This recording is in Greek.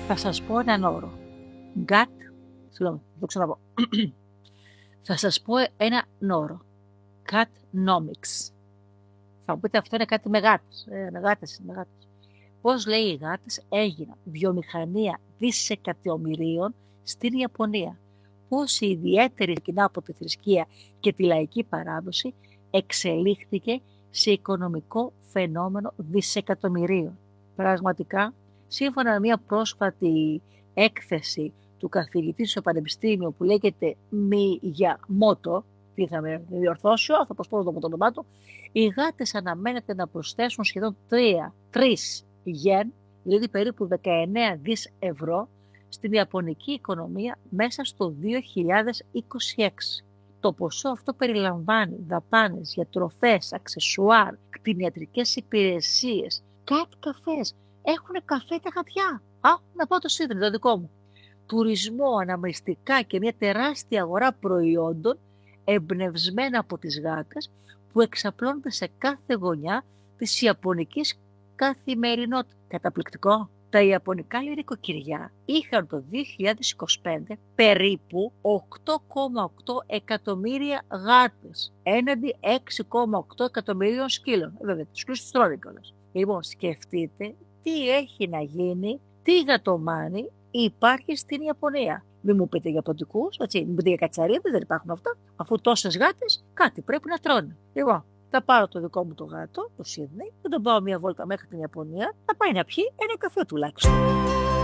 Θα σας πω έναν όρο. Συγγνώμη, το ξαναπώ. Θα σας πω έναν όρο. Catnomics. Θα μου πείτε αυτό είναι κάτι με γάτες. Με γάτες. Πώς λέει οι γάτες έγιναν βιομηχανία δισεκατομμυρίων στην Ιαπωνία. Πώς η ιδιαίτερη κοινά από τη θρησκεία και τη λαϊκή παράδοση εξελίχθηκε σε οικονομικό φαινόμενο δισεκατομμυρίων. Πραγματικά, σύμφωνα με μια πρόσφατη έκθεση του καθηγητή στο Πανεπιστήμιο που λέγεται Μιγιαμότο, τι θα με διορθώσει ο άνθρωπος, πώς το όνομά του, οι γάτες αναμένεται να προσθέσουν σχεδόν 3 γεν, δηλαδή περίπου 19 δις ευρώ, στην ιαπωνική οικονομία μέσα στο 2026. Το ποσό αυτό περιλαμβάνει δαπάνες για τροφές, αξεσουάρ, κτηνιατρικές υπηρεσίες, κάτι καφές. Έχουνε καφέ τα γατιά. Να πάω το σίδερο, το δικό μου. Τουρισμό, αναμνηστικά και μια τεράστια αγορά προϊόντων εμπνευσμένα από τις γάτες που εξαπλώνονται σε κάθε γωνιά της ιαπωνικής καθημερινότητας. Καταπληκτικό. Τα ιαπωνικά νοικοκυριά είχαν το 2025 περίπου 8,8 εκατομμύρια γάτες έναντι 6,8 εκατομμυρίων σκύλων. Βέβαια, τους σκύλους τους τρώνε κιόλας. Λοιπόν, σκεφτείτε τι έχει να γίνει, τι γατομάνι υπάρχει στην Ιαπωνία. Μην μου πείτε για ποντικούς, μην μου πείτε για κατσαρίδες, δεν υπάρχουν αυτά. Αφού τόσες γάτες, κάτι πρέπει να τρώνε. Λοιπόν, θα πάρω το δικό μου το γάτο, το Σίδνεϊ, θα τον πάω μια βόλτα μέχρι την Ιαπωνία, θα πάει να πιει ένα καφέ τουλάχιστον.